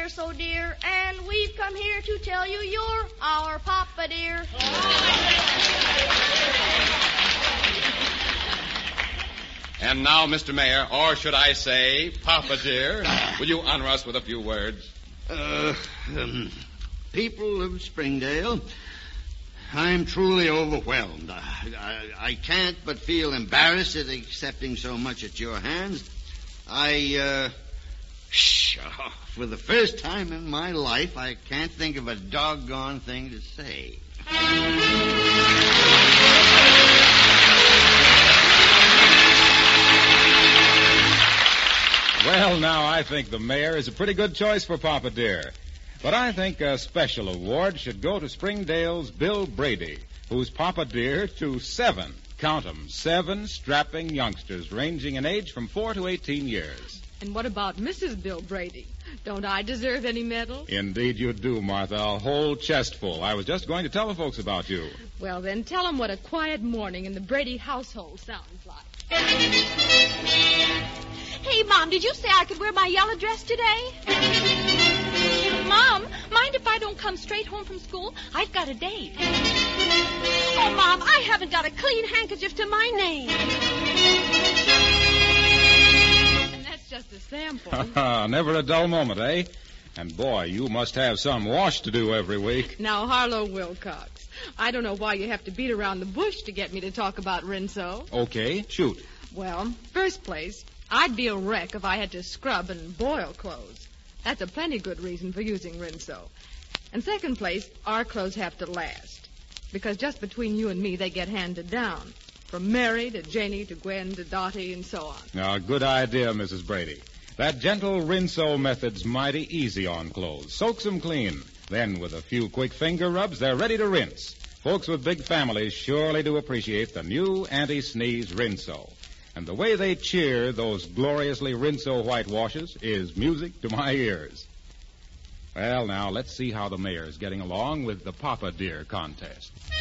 so dear, and we've come here to tell you you're our Papa dear. And now, Mr. Mayor, or should I say, Papa dear, will you honor us with a few words? People of Springdale, I'm truly overwhelmed. I can't but feel embarrassed at accepting so much at your hands. For the first time in my life, I can't think of a doggone thing to say. Well, now, I think the mayor is a pretty good choice for Papa dear. But I think a special award should go to Springdale's Bill Brady, who's Papa dear to 7, count 'em, 7 strapping youngsters ranging in age from 4 to 18 years. And what about Mrs. Bill Brady? Don't I deserve any medals? Indeed you do, Martha, a whole chest full. I was just going to tell the folks about you. Well, then tell them what a quiet morning in the Brady household sounds like. Hey, Mom, did you say I could wear my yellow dress today? Mom, mind if I don't come straight home from school? I've got a date. Oh, Mom, I haven't got a clean handkerchief to my name. And that's just a sample. Never a dull moment, eh? And, boy, you must have some wash to do every week. Now, Harlow Wilcox, I don't know why you have to beat around the bush to get me to talk about Rinso. Okay, shoot. Well, first place, I'd be a wreck if I had to scrub and boil clothes. That's a plenty good reason for using Rinso. And second place, our clothes have to last. Because just between you and me, they get handed down. From Mary to Janie to Gwen to Dottie and so on. Now, good idea, Mrs. Brady. That gentle Rinso method's mighty easy on clothes. Soaks them clean. Then, with a few quick finger rubs, they're ready to rinse. Folks with big families surely do appreciate the new anti-sneeze Rinso. And the way they cheer those gloriously Rinso white washes is music to my ears. Well, now, let's see how the mayor's getting along with the Papa dear contest.